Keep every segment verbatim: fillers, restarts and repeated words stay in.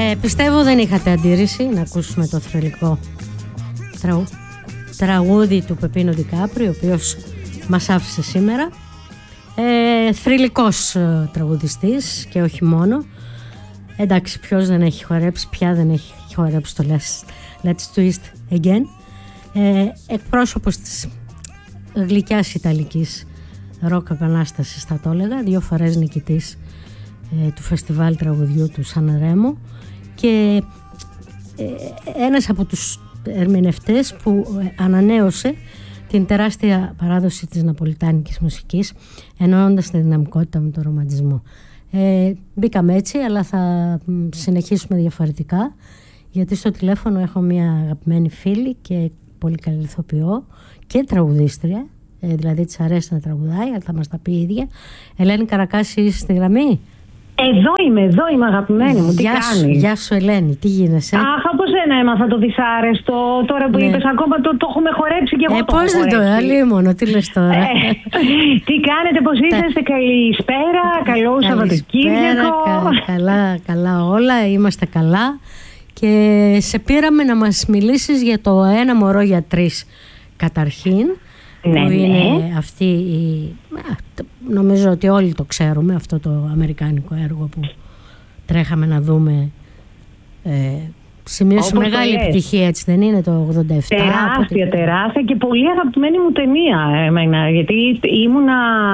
Ε, πιστεύω δεν είχατε αντίρρηση να ακούσουμε το θρυλικό τραου... τραγούδι του Πεπίνο Ντικάπριο, ο οποίος μας άφησε σήμερα. Ε, θρυλικός ε, τραγουδιστής και όχι μόνο. Εντάξει, ποιος δεν έχει χορέψει, ποια δεν έχει χορέψει το Let's, Let's Twist Again. Ε, εκπρόσωπος της γλυκιάς ιταλικής ροκ επανάστασης, θα το έλεγα, δύο φορές νικητής ε, του φεστιβάλ τραγουδιού του Σανρέμο και ε, ένας από τους ερμηνευτές που ανανέωσε την τεράστια παράδοση της ναπολιτάνικης μουσικής, ενώνοντας τη δυναμικότητα με τον ρομαντισμό. Ε, μπήκαμε έτσι, αλλά θα συνεχίσουμε διαφορετικά, γιατί στο τηλέφωνο έχω μια αγαπημένη φίλη και πολύ καλή ηθοποιό και τραγουδίστρια, ε, δηλαδή της αρέσει να τραγουδάει, αλλά θα μας τα πει η ίδια. Ελένη Καρακάση, είσαι στη γραμμή? Εδώ είμαι, εδώ είμαι αγαπημένη μου, τι γεια κάνεις? Σου, γεια σου Ελένη, τι γίνεσαι? Αχ, από σένα έμαθα το δυσάρεστο, τώρα που ναι. είπες ακόμα το, το έχουμε χορέψει και εγώ ε, το πώς έχω δεν το αλίμονο, τι λες τώρα? Ε, τι κάνετε, πώς είσαστε, καλησπέρα, καλό Σαββατοκύριακο? Κα, καλά, καλά όλα, είμαστε καλά και σε πήραμε να μας μιλήσεις για το Ένα μωρό για τρεις καταρχήν. Ναι, που είναι ναι. αυτή η, νομίζω ότι όλοι το ξέρουμε, αυτό το αμερικάνικο έργο που τρέχαμε να δούμε, ε, σημείωσε όπως μεγάλη επιτυχία, έτσι δεν είναι, το ογδόντα επτά? Τεράστια, από... τεράστια και πολύ αγαπημένη μου ταινία εμένα, γιατί ήμουνα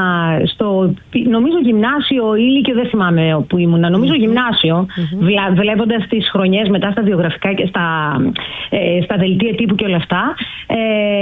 στο, νομίζω γυμνάσιο ή λύκειο, δεν θυμάμαι που ήμουνα, νομίζω mm-hmm. γυμνάσιο, mm-hmm. βλέποντας τις χρονιές μετά στα βιογραφικά και στα, ε, στα δελτία τύπου και όλα αυτά, ε,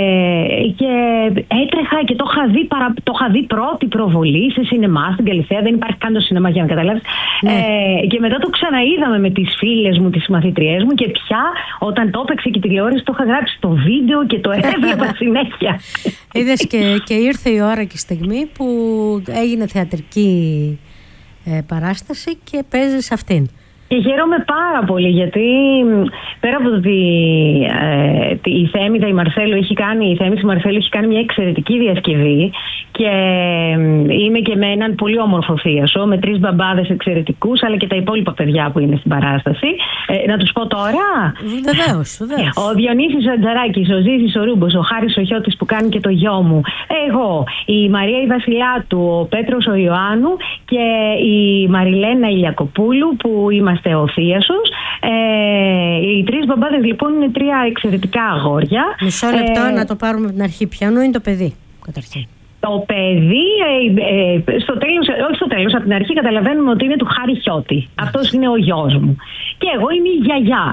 και έτρεχα και το είχα δει, παρα, το είχα δει πρώτη προβολή σε σινεμά στην Καλυθέα, δεν υπάρχει καν το σινεμά για να καταλάβεις, mm. ε, και μετά το ξαναείδαμε με τις φίλες μου, τις μαθητριές μου, και πια όταν το έπαιξε και τηλεόραση το είχα γράψει στο βίντεο και το έβλεπα συνέχεια. Είδες, και, και ήρθε η ώρα και η στιγμή που έγινε θεατρική ε, παράσταση και παίζεις αυτήν. Και χαίρομαι πάρα πολύ, γιατί πέρα από το ότι ε, η Θέμηδα η Μαρσέλο έχει κάνει, η Θέμης η Μαρσέλο έχει κάνει μια εξαιρετική διασκευή και ε, είμαι και με έναν πολύ όμορφο θίασο, με τρεις μπαμπάδες εξαιρετικούς, αλλά και τα υπόλοιπα παιδιά που είναι στην παράσταση. Ε, να τους πω τώρα. Βεβαίως, βεβαίως. Ο Διονύσης ο Αντζαράκης, ο Ζήσης ο Ρούμπος, ο Χάρης ο Χιώτης που κάνει και το γιο μου, εγώ, η Μαρία η Βασιλάτου, ο Πέτρος ο Ιωάννου και η Μαριλένα Ηλιακοπούλου που είμαστε ο θίασος. Ε, οι τρεις μπαμπάδες λοιπόν είναι τρία εξαιρετικά αγόρια. Μισό λεπτό ε, να το πάρουμε από την αρχή. Ποιανού είναι το παιδί καταρχήν? Το παιδί, ε, ε, στο τέλος, όχι στο τέλος, από την αρχή καταλαβαίνουμε ότι είναι του Χάρη Χιώτη. Αυτός είναι ο γιος μου. Και εγώ είμαι η γιαγιά.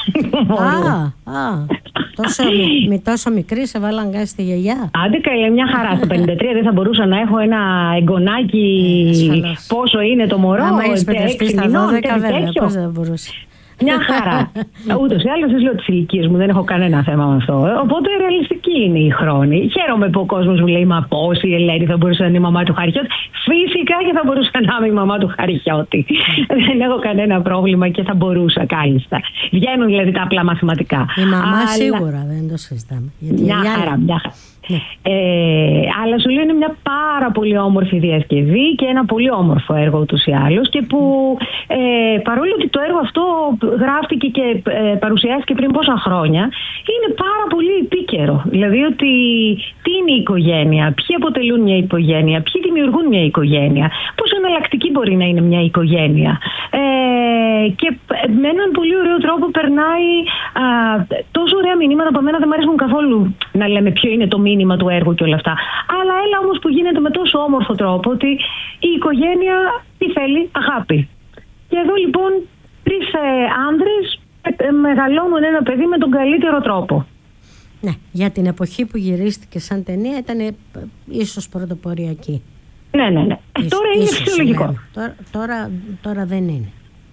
Α, α, τόσο, με, με τόσο μικρή σε βάλαν γκάς στη γιαγιά. Άντε καλέ, μια χαρά. Στο πενήντα τρία δεν θα μπορούσα να έχω ένα εγγονάκι, ε, πόσο είναι το μωρό? Άμα έχεις πεντρευτεί στα δώδεκα βέβαια, πώς δεν μπορούσε. Μια χαρά. Ούτως ή άλλως, δεν λέω τις ηλικίες μου, δεν έχω κανένα θέμα με αυτό. Οπότε ρεαλιστική είναι η χρόνη. Χαίρομαι που ο κόσμος μου λέει, μα πώς η Ελένη θα μπορούσε να είναι η μαμά του Χάρη Χιώτη? Φυσικά και θα μπορούσα να είμαι η μαμά του Χάρη Χιώτη. Δεν έχω κανένα πρόβλημα και θα μπορούσα κάλλιστα. Βγαίνουν δηλαδή τα απλά μαθηματικά. Η μαμά αλλά... σίγουρα δεν το συζητάμε. Μια χαρά, μια χαρά. Ναι. Ε, αλλά σου λέω είναι μια πάρα πολύ όμορφη διασκευή και ένα πολύ όμορφο έργο ούτως ή άλλως, και που ε, παρόλο ότι το έργο αυτό γράφτηκε και ε, παρουσιάστηκε πριν πόσα χρόνια, είναι πάρα πολύ επίκαιρο. Δηλαδή ότι τι είναι η οικογένεια, ποιοι αποτελούν μια οικογένεια, ποιοι δημιουργούν μια οικογένεια, πόσο εναλλακτική μπορεί να είναι μια οικογένεια. Ε, και με έναν πολύ ωραίο τρόπο περνάει α, τόσο ωραία μηνύματα που εμένα δεν μου αρέσουν καθόλου να λέμε ποιο είναι το μήνυμα του έργου και όλα αυτά. Αλλά έλα όμως που γίνεται με τόσο όμορφο τρόπο ότι η οικογένεια τι θέλει? Αγάπη. Και εδώ λοιπόν τρεις ε, άνδρες ε, μεγαλώνουν ένα παιδί με τον καλύτερο τρόπο. Ναι, για την εποχή που γυρίστηκε σαν ταινία ήταν ε, ίσως πρωτοποριακή. Ναι, ναι, ναι. Ίσως, τώρα είναι ίσως, φυσιολογικό. Ναι. Τώρα, τώρα, τώρα δεν είναι.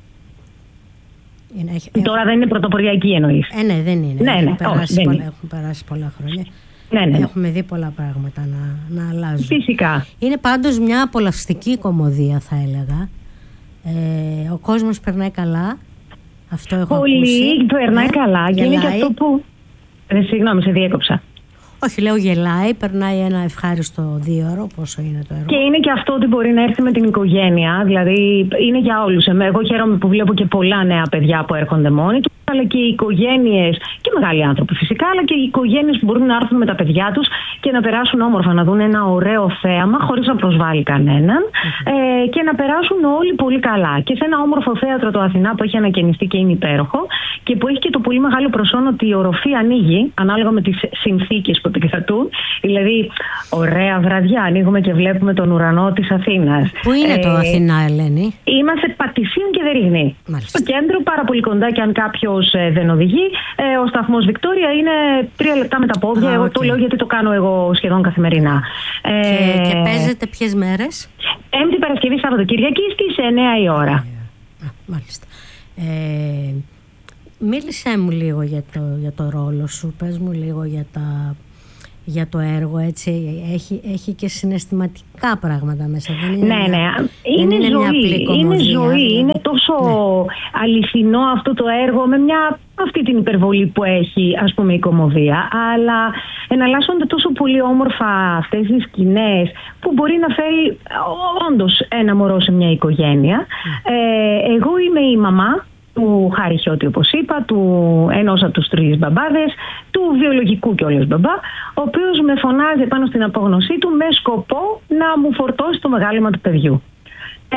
είναι έχει, τώρα έχω... δεν είναι πρωτοποριακή εννοείς? Ε, ναι, δεν είναι. Ναι, ναι, έχουν, περάσει όχι, δεν πολλά, είναι. έχουν περάσει πολλά χρόνια. Ναι, ναι. Έχουμε δει πολλά πράγματα να, να αλλάζουν. Φυσικά. Είναι πάντως μια απολαυστική κομμωδία, θα έλεγα. Ε, ο κόσμος περνάει καλά. Αυτό έχω πολύ ακούσει. περνάει ε, καλά. Και είναι και αυτό που... Ε, συγγνώμη, σε διέκοψα. Όχι, λέω γελάει, περνάει ένα ευχάριστο δύο ώρο, πόσο είναι το έργο. Και είναι και αυτό ότι μπορεί να έρθει με την οικογένεια, δηλαδή είναι για όλους. Εγώ χαίρομαι που βλέπω και πολλά νέα παιδιά που έρχονται μόνοι τους, αλλά και οι οικογένειες, και μεγάλοι άνθρωποι φυσικά, αλλά και οι οικογένειες που μπορούν να έρθουν με τα παιδιά τους και να περάσουν όμορφα, να δουν ένα ωραίο θέαμα χωρίς να προσβάλλει κανέναν, mm-hmm. ε, και να περάσουν όλοι πολύ καλά. Και σε ένα όμορφο θέατρο το Αθηνά που έχει ανακαινιστεί και είναι υπέροχο και που έχει και το πολύ μεγάλο προσόν ότι η οροφή ανοίγει ανάλογα με τις συνθήκες που επικρατούν. Δηλαδή, ωραία βραδιά, ανοίγουμε και βλέπουμε τον ουρανό της Αθήνας. Πού είναι ε, το Αθηνά, Ελένη? Είμαστε Πατησίων και Δερίγνη. Στο κέντρο, πάρα πολύ κοντά, και αν κάποιος ε, δεν οδηγεί, ε, ο σταθμός Βικτόρια είναι τρία λεπτά με τα πόδια. Α, εγώ okay. το λέω γιατί το κάνω εγώ σχεδόν καθημερινά. Και, ε, και παίζετε ποιες μέρες? Πέμπτη, Παρασκευή, Σαββατοκύριακη στις εννιά η ώρα. Α, μάλιστα. Ε, μίλησέ μου λίγο για το, για το ρόλο σου, πες μου λίγο για, τα, για το έργο, έτσι, έχει, έχει και συναισθηματικά πράγματα μέσα, δεν είναι, ναι, μια, ναι. δεν είναι, είναι ζωή, μια απλή κομμωδία, είναι ζωή, δηλαδή. Είναι τόσο ναι. αληθινό αυτό το έργο, με μια αυτή την υπερβολή που έχει, ας πούμε, η κομμωδία, αλλά εναλλάσσονται τόσο πολύ όμορφα αυτές οι σκηνές που μπορεί να φέρει όντως ένα μωρό σε μια οικογένεια. Mm. Ε, εγώ είμαι η μαμά του Χάρη Χιώτη, όπως είπα, του ενός από τους τρεις μπαμπάδες, του βιολογικού κιόλας μπαμπά, ο οποίος με φωνάζει πάνω στην απόγνωσή του με σκοπό να μου φορτώσει το μεγάλωμα του παιδιού. Ε,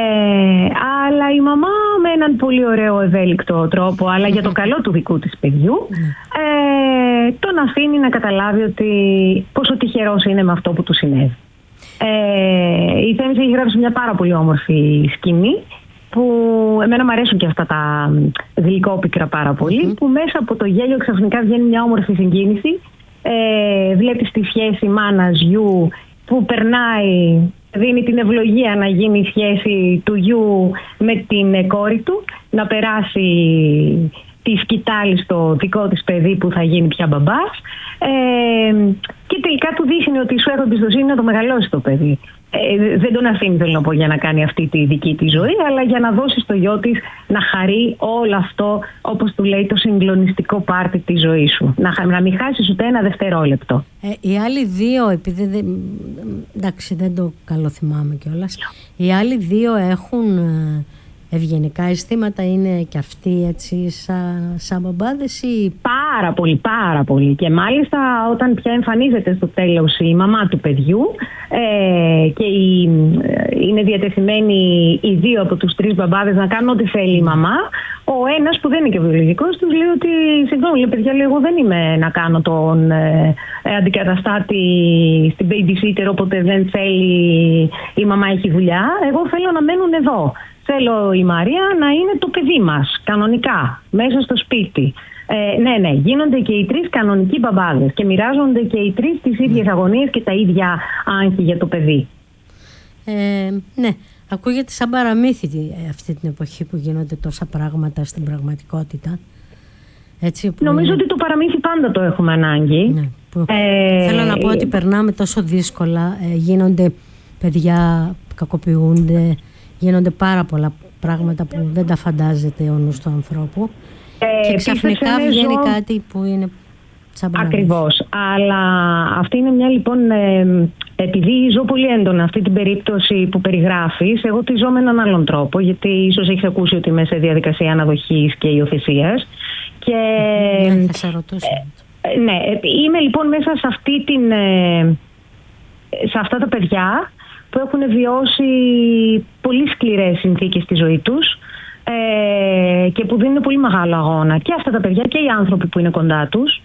αλλά η μαμά με έναν πολύ ωραίο ευέλικτο τρόπο, αλλά για το καλό του δικού της παιδιού, ε, τον αφήνει να καταλάβει ότι πόσο τυχερός είναι με αυτό που του συνέβη. Ε, η Θέμης έχει γράψει μια πάρα πολύ όμορφη σκηνή, που εμένα μου αρέσουν και αυτά τα γλυκόπικρα πάρα πολύ, mm-hmm. που μέσα από το γέλιο ξαφνικά βγαίνει μια όμορφη συγκίνηση. Ε, βλέπεις τη σχέση μάνας γιου που περνάει, δίνει την ευλογία να γίνει η σχέση του γιου με την κόρη του, να περάσει τη σκητάλη στο δικό της παιδί που θα γίνει πια μπαμπάς, ε, και τελικά του δείχνει ότι σου έχω εμπιστοσύνη να το μεγαλώσει το παιδί. Ε, δεν τον αφήνει, θέλω να πω, για να κάνει αυτή τη δική της ζωή, αλλά για να δώσει στο γιο της να χαρεί όλο αυτό, όπως του λέει, το συγκλονιστικό πάρτι της ζωής σου. Να, να μην χάσεις ούτε ένα δευτερόλεπτο. Ε, οι άλλοι δύο, επειδή δεν, εντάξει, δεν το καλοθυμάμαι κιόλας, οι άλλοι δύο έχουν ευγενικά αισθήματα, είναι και αυτοί έτσι σαν, σαν μπαμπάδες ή... Πάρα πολύ, πάρα πολύ. Και μάλιστα όταν πια εμφανίζεται στο τέλος η μαμά του παιδιού ε, και η, είναι διατεθειμένοι οι δύο από τους τρεις μπαμπάδες να κάνουν ό,τι θέλει η μαμά, ο ένας που δεν είναι και βιολογικός τους λέει ότι συγγνώμη, λέει, παιδιά, λέει, εγώ δεν είμαι να κάνω τον ε, αντικαταστάτη στην babysitter όποτε δεν θέλει η μαμά έχει δουλειά. Εγώ θέλω να μένουν εδώ. Θέλω η Μαρία να είναι το παιδί μας, κανονικά, μέσα στο σπίτι. Ε, ναι, ναι, γίνονται και οι τρεις κανονικοί μπαμπάδες και μοιράζονται και οι τρεις τις ίδιες αγωνίες και τα ίδια άγχη για το παιδί. Ε, ναι, ακούγεται σαν παραμύθι αυτή την εποχή που γίνονται τόσα πράγματα στην πραγματικότητα. Έτσι, που Νομίζω είναι... ότι το παραμύθι πάντα το έχουμε ανάγκη. Ναι, που... ε... Θέλω να πω ότι περνάμε τόσο δύσκολα, ε, γίνονται παιδιά που κακοποιούνται, γίνονται πάρα πολλά πράγματα που δεν τα φαντάζεται ο νους του ανθρώπου, ε, και ξαφνικά βγαίνει ζω... κάτι που είναι σαν παραμύθι. Ακριβώς. Αλλά αυτή είναι μια λοιπόν, ε, επειδή ζω πολύ έντονα αυτή την περίπτωση που περιγράφεις, εγώ τη ζω με έναν άλλον τρόπο, γιατί ίσως έχεις ακούσει ότι είμαι σε διαδικασία αναδοχής και υιοθεσίας. Και, ναι, θα σε ρωτούσα. Ε, ναι, είμαι λοιπόν μέσα σε αυτή την, ε, σε αυτά τα παιδιά που έχουν βιώσει πολύ σκληρές συνθήκες στη ζωή τους, ε, και που δίνουν πολύ μεγάλο αγώνα. Και αυτά τα παιδιά και οι άνθρωποι που είναι κοντά τους.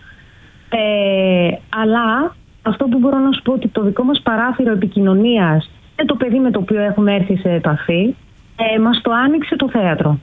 Ε, αλλά αυτό που μπορώ να σου πω ότι το δικό μας παράθυρο επικοινωνίας με το παιδί με το οποίο έχουμε έρθει σε επαφή, ε, μας το άνοιξε το θέατρο.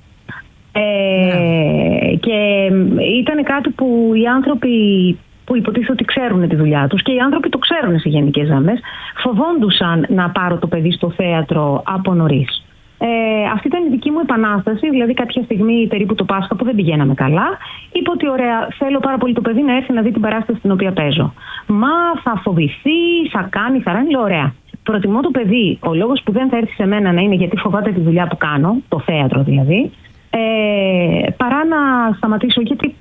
Ε, yeah. Και ήταν κάτι που οι άνθρωποι που υποτίθεται ότι ξέρουν τη δουλειά τους, και οι άνθρωποι το ξέρουν σε γενικές γραμμές, φοβόντουσαν να πάρω το παιδί στο θέατρο από νωρίς. Ε, αυτή ήταν η δική μου επανάσταση, δηλαδή κάποια στιγμή περίπου το Πάσχα που δεν πηγαίναμε καλά, είπα ότι ωραία, θέλω πάρα πολύ το παιδί να έρθει να δει την παράσταση στην οποία παίζω. Μα θα φοβηθεί, θα κάνει, θα ράνει, λέω ωραία. Προτιμώ το παιδί, ο λόγος που δεν θα έρθει σε μένα να είναι γιατί φοβάται τη δουλειά που κάνω, το θέατρο δηλαδή, ε, παρά να σταματήσω, γιατί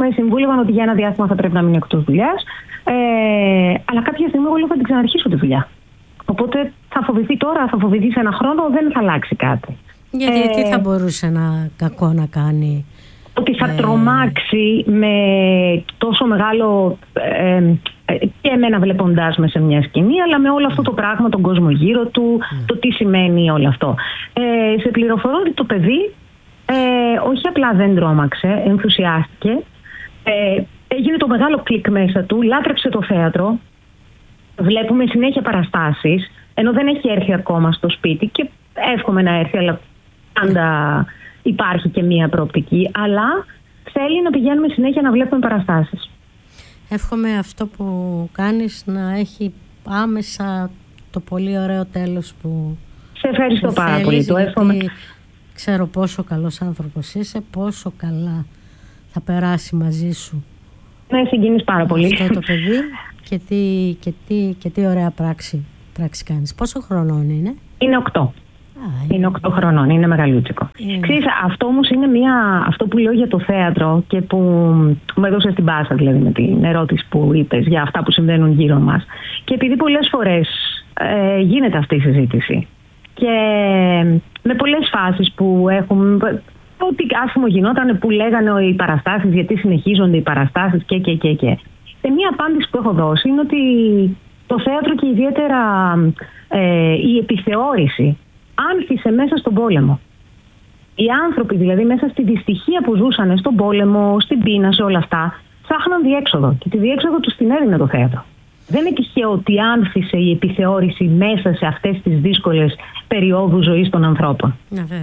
με συμβούλευαν ότι για ένα διάστημα θα πρέπει να μείνω εκτός δουλειάς. Ε, αλλά κάποια στιγμή εγώ λέω θα την ξαναρχίσω τη δουλειά. Οπότε θα φοβηθεί τώρα, θα φοβηθεί σε ένα χρόνο, δεν θα αλλάξει κάτι. Γιατί ε, τι θα μπορούσε να κακό να κάνει? Ότι θα ε... τρομάξει με τόσο μεγάλο, ε, ε, και εμένα βλέποντάς με σε μια σκηνή, αλλά με όλο αυτό το πράγμα, τον κόσμο γύρω του, mm. το τι σημαίνει όλο αυτό. Ε, σε πληροφορώ ότι το παιδί ε, όχι απλά δεν τρόμαξε, ενθουσιάστηκε, ε, έγινε το μεγάλο κλικ μέσα του, λάτρεψε το θέατρο, βλέπουμε συνέχεια παραστάσεις, ενώ δεν έχει έρθει ακόμα στο σπίτι και εύχομαι να έρθει, αλλά πάντα υπάρχει και μία προοπτική, αλλά θέλει να πηγαίνουμε συνέχεια να βλέπουμε παραστάσεις. Εύχομαι αυτό που κάνεις να έχει άμεσα το πολύ ωραίο τέλος που σε ευχαριστώ που πάρα θέλεις, πολύ. Το εύχομαι. Ξέρω πόσο καλός άνθρωπος είσαι, πόσο καλά θα περάσει μαζί σου. Ναι, συγκινείς πάρα πολύ. Αυτό το παιδί και τι, και τι, και τι ωραία πράξη, πράξη κάνεις. Πόσο χρονών είναι? Είναι οκτώ. Α, είναι οκτώ χρονών, είναι μεγαλούτσικο. Είναι. Ξέρεις, αυτό όμως είναι μια, αυτό που λέω για το θέατρο και που μου έδωσε την πάσα, δηλαδή με την ερώτηση που είπες για αυτά που συμβαίνουν γύρω μας. Και επειδή πολλές φορές ε, γίνεται αυτή η συζήτηση και με πολλές φάσεις που έχουν, ό,τι άσχημο γινόταν που λέγανε οι παραστάσεις, γιατί συνεχίζονται οι παραστάσεις και και και και. Και μία απάντηση που έχω δώσει είναι ότι το θέατρο και ιδιαίτερα ε, η επιθεώρηση άνθησε μέσα στον πόλεμο. Οι άνθρωποι δηλαδή μέσα στη δυστυχία που ζούσαν στον πόλεμο, στην πείνα, σε όλα αυτά, ψάχναν διέξοδο και τη διέξοδο τους την έδινε το θέατρο. Δεν είναι τυχαίο ότι άνθησε η επιθεώρηση μέσα σε αυτές τις δύσκολες περιόδους ζωής των ανθρώπων.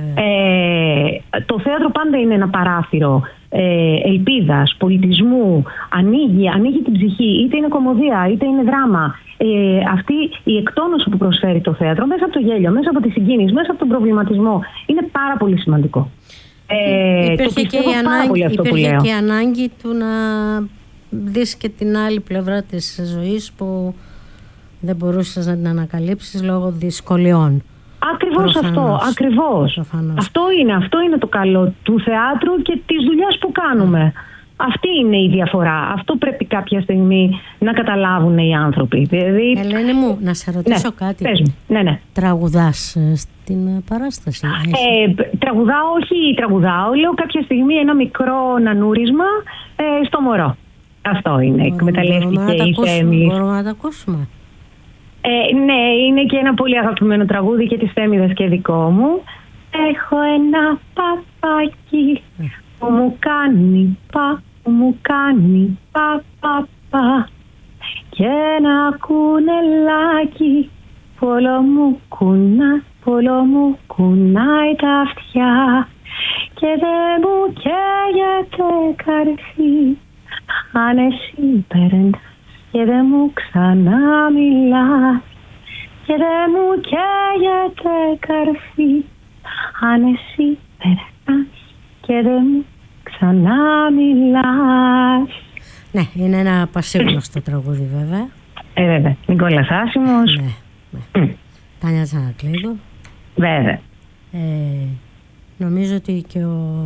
Ε, το θέατρο πάντα είναι ένα παράθυρο ε, ελπίδας, πολιτισμού, ανοίγει, ανοίγει την ψυχή, είτε είναι κωμωδία, είτε είναι δράμα. Ε, αυτή η εκτόνωση που προσφέρει το θέατρο μέσα από το γέλιο, μέσα από τη συγκίνηση, μέσα από τον προβληματισμό είναι πάρα πολύ σημαντικό. Ε, υπήρχε και, η ανάγκη, υπήρχε και η ανάγκη του να δεις και την άλλη πλευρά της ζωής που δεν μπορούσες να την ανακαλύψεις λόγω δυσκολιών. Ακριβώς αυτό, ακριβώς. Αυτό είναι, αυτό είναι το καλό του θεάτρου και της δουλειάς που κάνουμε. Αυτή είναι η διαφορά. Αυτό πρέπει κάποια στιγμή να καταλάβουν οι άνθρωποι. Δηλαδή... Ελένη μου, να σε ρωτήσω ναι, κάτι. Πες μου. Ναι, ναι. Τραγουδάς στην παράσταση? Ε, τραγουδάω, όχι τραγουδάω. Λέω κάποια στιγμή ένα μικρό νανούρισμα ε, στο μωρό. Αυτό είναι. Εκμεταλλεύτηκε η Θέμης. Μπορούμε να τα ακούσουμε? Ε, ναι, είναι και ένα πολύ αγαπημένο τραγούδι και της Θέμηδας και δικό μου. Έχω ένα παπάκι ε. που μου κάνει πα, που μου κάνει πα, πα, πα. Και ένα κουνελάκι πολλό μου κουνά, πολλό μου κουνάει τα αυτιά. Και δεν μου καίγεται καρφί αν εσύ περνάς και δεν μου ξανά μιλάς. Και δεν μου καίγεται καρφί αν εσύ περνάς και δεν μου ξανά μιλάς. Ναι, είναι ένα πασίγνωστο τραγούδι βέβαια. Ε, βέβαια. Νικόλας Άσημος. Ναι, ναι. Mm. Τάνια Τζανακλείδου. Βέβαια. Ε, νομίζω ότι και ο,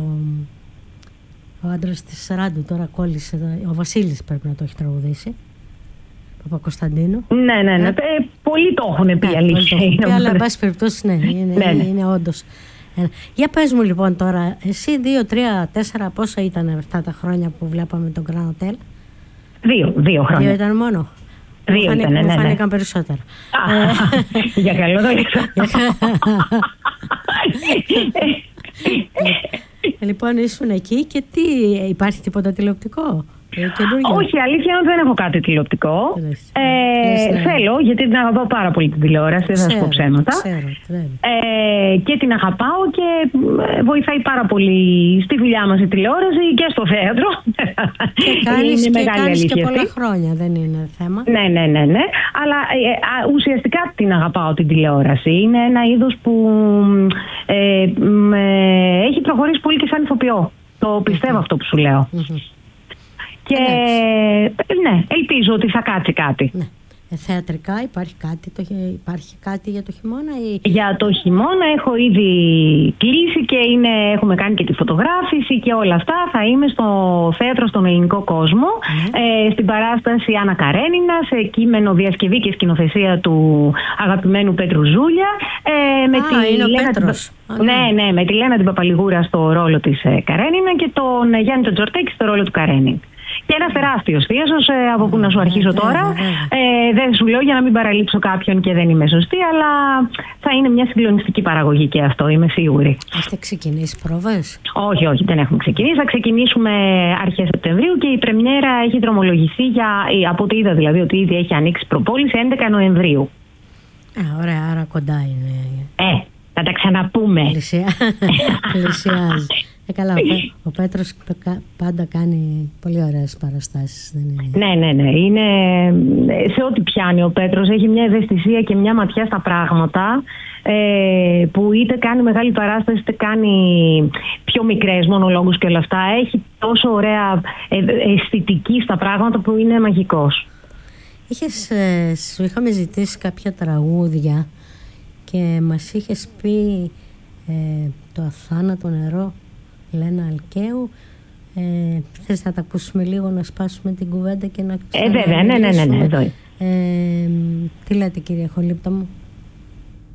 ο άντρας της Ράντου τώρα κόλλησε, ο Βασίλης πρέπει να το έχει τραγουδήσει. Παπακοσταντίνου. Ναι, ναι, ναι. Ε, πολλοί το έχουν πει, ναι, αλήθεια. Είναι, αλλά εν πάση περιπτώσει, ναι, είναι, ναι, ναι. είναι όντως. Για πες μου λοιπόν τώρα, εσύ δύο, τρία, τέσσερα, πόσα ήταν αυτά τα χρόνια που βλέπαμε τον Grand Hotel? Δύο, δύο χρόνια. Δύο ήταν μόνο? Δύο ήταν, ναι, ναι. Μου φάνηκαν περισσότερα. Για καλό το έξω. Λοιπόν, ήσουν εκεί και τι, υπάρχει τίποτα τηλεοπτικό? Όχι, αλήθεια είναι ότι δεν έχω κάτι τηλεοπτικό. Ε, ναι. Θέλω, γιατί την αγαπάω πάρα πολύ την τηλεόραση, δεν θα σου πω ψέματα. Ξέρω, ε, και την αγαπάω και βοηθάει πάρα πολύ στη δουλειά μας η τηλεόραση και στο θέατρο. Και κάνεις και, κάνεις και πολλά χρόνια, δεν είναι θέμα. Ναι, ναι, ναι, ναι. Αλλά ε, ουσιαστικά την αγαπάω την τηλεόραση. Είναι ένα είδος που ε, ε, έχει προχωρήσει πολύ και σαν ηθοποιό. Το πιστεύω mm-hmm. αυτό που σου λέω. Mm-hmm. Και ναι, ελπίζω ότι θα κάτσει κάτι. Ναι. θεατρικά υπάρχει κάτι, το, υπάρχει κάτι για το χειμώνα? Ή... Για το χειμώνα έχω ήδη κλείσει και είναι, έχουμε κάνει και τη φωτογράφηση και όλα αυτά. Θα είμαι στο θέατρο στον Ελληνικό Κόσμο, mm. ε, στην παράσταση Άννα Καρένινα, σε κείμενο, διασκευή και σκηνοθεσία του αγαπημένου Πέτρου Ζούλια. Ε, με Α, τη είναι ο Λένα Πέτρος. Την... Ναι, ναι, με τη Λένα την Παπαλιγούρα στο ρόλο της ε, Καρένινα και τον ε, Γιάννη τον Τζορτέκη στο ρόλο του Καρένιν. Και ένας τεράστιος θίασος, ε, από που να σου αρχίσω τώρα. Ε, δεν σου λέω για να μην παραλείψω κάποιον και δεν είμαι σωστή, αλλά θα είναι μια συγκλονιστική παραγωγή και αυτό, είμαι σίγουρη. Έχετε ξεκινήσει πρόβες? Όχι, όχι, δεν έχουμε ξεκινήσει. Θα ξεκινήσουμε αρχές Σεπτεμβρίου και η πρεμιέρα έχει δρομολογηθεί για, από ό,τι είδα δηλαδή, ότι ήδη έχει ανοίξει προπόληση έντεκα Νοεμβρίου. Α, ωραία, άρα κοντά είναι. Ε, θα τα ξαναπούμε. Πλησιάζει. Ε, καλά, ο, ο Πέτρος πάντα κάνει πολύ ωραίες παραστάσεις, δεν είναι? Ναι, ναι, ναι. Είναι, σε ό,τι πιάνει ο Πέτρος έχει μια ευαισθησία και μια ματιά στα πράγματα, ε, που είτε κάνει μεγάλη παράσταση είτε κάνει πιο μικρές μονολόγους και όλα αυτά. Έχει τόσο ωραία ε, αισθητική στα πράγματα που είναι μαγικός. Είχες, ε, σου είχαμε ζητήσει κάποια τραγούδια και μας είχες πει ε, το αθάνατο νερό, Λένα Αλκαίου. Ε, θες να τα ακούσουμε λίγο, να σπάσουμε την κουβέντα και να ξαναμιλήσουμε? Ε, βέβαια, ναι, ναι, ναι, ναι, εδώ. Ε, τι λέτε, κύριε Χολύπτα μου?